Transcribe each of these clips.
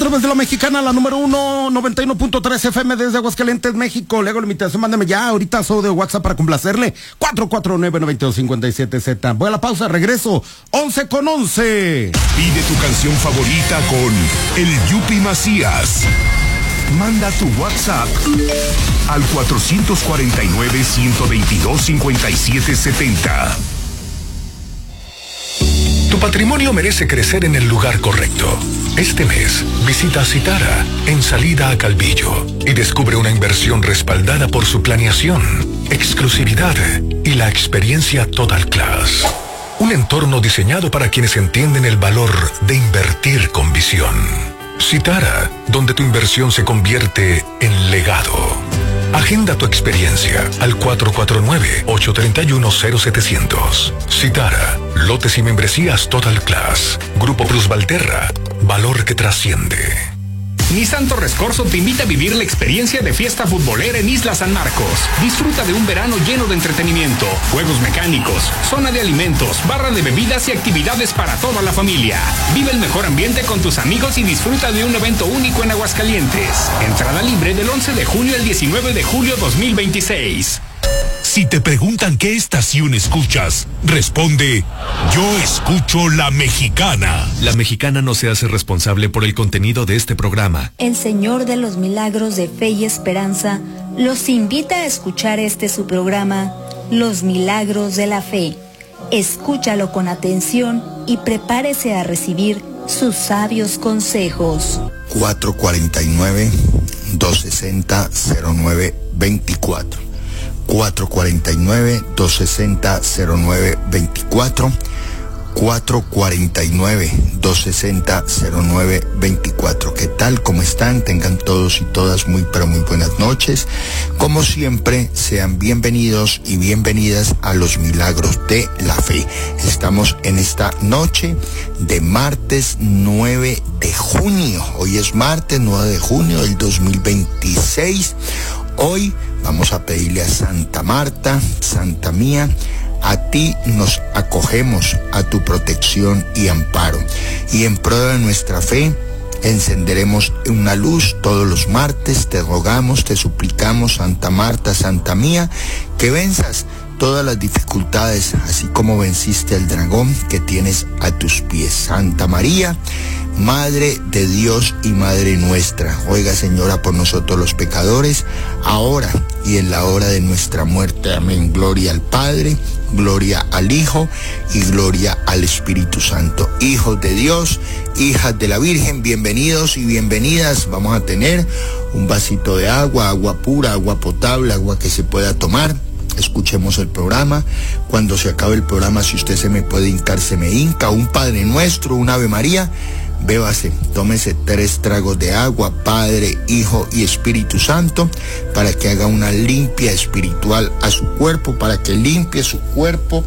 través de la Mexicana, la número 1, 91.3 FM desde Aguascalientes, México. Le hago la invitación, mándeme ya ahorita su de WhatsApp para complacerle. 449-9257Z. Voy a la pausa, regreso. 11:11. Pide tu canción favorita con el Yupi Macías. Manda tu WhatsApp al 449-122-5770. Tu patrimonio merece crecer en el lugar correcto. Este mes, visita Citara, en salida a Calvillo, y descubre una inversión respaldada por su planeación, exclusividad y la experiencia Total Class. Un entorno diseñado para quienes entienden el valor de invertir con visión. Citara, donde tu inversión se convierte en legado. Agenda tu experiencia al 449-831-0700. Citara, lotes y membresías Total Class. Grupo Plus Valterra, valor que trasciende. Nissan Torres Corzo te invita a vivir la experiencia de fiesta futbolera en Isla San Marcos. Disfruta de un verano lleno de entretenimiento, juegos mecánicos, zona de alimentos, barra de bebidas y actividades para toda la familia. Vive el mejor ambiente con tus amigos y disfruta de un evento único en Aguascalientes. Entrada libre del 11 de junio al 19 de julio 2026. Si te preguntan qué estación escuchas, responde: yo escucho La Mexicana. La Mexicana no se hace responsable por el contenido de este programa. El Señor de los Milagros de Fe y Esperanza los invita a escuchar su programa, Los Milagros de la Fe. Escúchalo con atención y prepárese a recibir sus sabios consejos. 449-260-0924. 449-260-0924. 449-260-0924. ¿Qué tal? ¿Cómo están? Tengan todos y todas muy pero muy buenas noches. Como siempre, sean bienvenidos y bienvenidas a Los Milagros de la Fe. Estamos en esta noche de martes 9 de junio. Hoy es martes 9 de junio del 2026. Hoy vamos a pedirle a Santa Marta, Santa mía, a ti nos acogemos a tu protección y amparo. Y en prueba de nuestra fe, encenderemos una luz todos los martes. Te rogamos, te suplicamos, Santa Marta, Santa mía, que venzas todas las dificultades, así como venciste al dragón que tienes a tus pies. Santa María, Madre de Dios y Madre nuestra, ruega, Señora, por nosotros los pecadores, ahora y en la hora de nuestra muerte. Amén. Gloria al Padre, gloria al Hijo y gloria al Espíritu Santo. Hijos de Dios, hijas de la Virgen, bienvenidos y bienvenidas. Vamos a tener un vasito de agua, agua pura, agua potable, agua que se pueda tomar. Escuchemos el programa. Cuando se acabe el programa, si usted se me puede hincar, se me hinca. Un Padre Nuestro, un Ave María. Bébase, tómese 3 tragos de agua, Padre, Hijo y Espíritu Santo, para que haga una limpia espiritual a su cuerpo, para que limpie su cuerpo.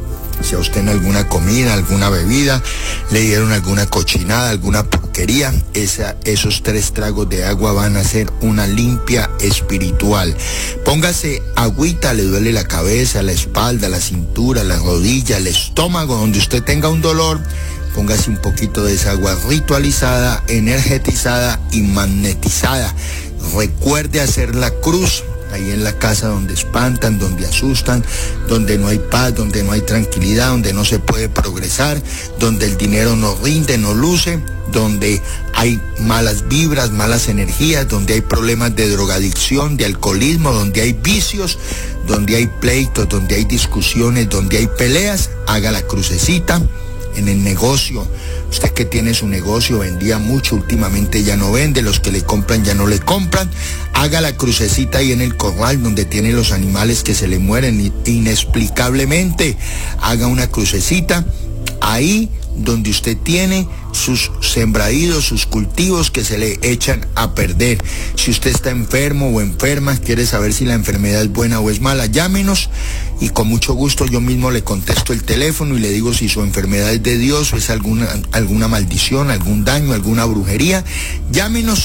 Si a usted en alguna comida, alguna bebida, le dieron alguna cochinada, alguna porquería, esos 3 tragos de agua van a hacer una limpia espiritual. Póngase agüita, le duele la cabeza, la espalda, la cintura, la rodilla, el estómago, donde usted tenga un dolor. Póngase un poquito de esa agua ritualizada, energetizada y magnetizada. Recuerde hacer la cruz ahí en la casa donde espantan, donde asustan, donde no hay paz, donde no hay tranquilidad, donde no se puede progresar, donde el dinero no rinde, no luce, donde hay malas vibras, malas energías, donde hay problemas de drogadicción, de alcoholismo, donde hay vicios, donde hay pleitos, donde hay discusiones, donde hay peleas. Haga la crucecita. En el negocio, usted que tiene su negocio, vendía mucho, últimamente ya no vende, los que le compran ya no le compran. Haga la crucecita ahí en el corral donde tiene los animales que se le mueren inexplicablemente. Haga una crucecita ahí donde usted tiene sus sembradíos, sus cultivos que se le echan a perder. Si usted está enfermo o enferma, quiere saber si la enfermedad es buena o es mala, llámenos y con mucho gusto yo mismo le contesto el teléfono y le digo si su enfermedad es de Dios o es alguna maldición, algún daño, alguna brujería. Llámenos